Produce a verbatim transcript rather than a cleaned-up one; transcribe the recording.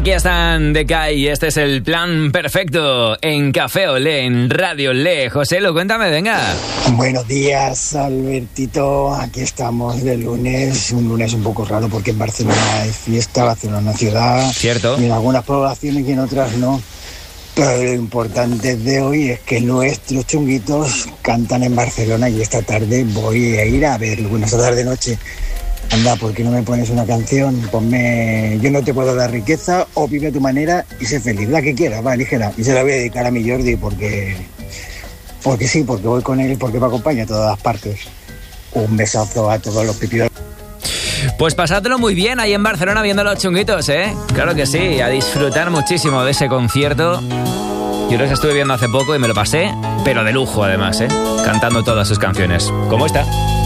Aquí están Decay y este es el plan perfecto en Café Olé, en Radio Olé. José, lo cuéntame, venga. Buenos días, Albertito. Aquí estamos de lunes, un lunes un poco raro porque en Barcelona es fiesta, Barcelona es una ciudad. Cierto. Y en algunas poblaciones y en otras no. Pero lo importante de hoy es que nuestros chunguitos cantan en Barcelona y esta tarde voy a ir a verlo. Bueno, esta tarde noche. Anda, ¿por qué no me pones una canción? Ponme Yo no te puedo dar riqueza o Vive a tu manera y sé feliz. La que quieras, va, ligera. Y se la voy a dedicar a mi Jordi porque... Porque sí, porque voy con él y porque me acompaña a todas las partes. Un besazo a todos los pipios. Pues pasádelo muy bien ahí en Barcelona viendo los chunguitos, ¿eh? Claro que sí, a disfrutar muchísimo de ese concierto. Yo los estuve viendo hace poco y me lo pasé, pero de lujo además, ¿eh? Cantando todas sus canciones. ¿Cómo está?